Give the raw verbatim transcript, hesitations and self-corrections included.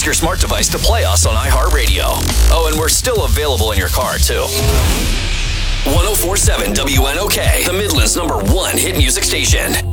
ask your smart device to play us on iHeartRadio. Oh, and we're still available in your car, too. one oh four point seven W N O K, the Midland's number one hit music station.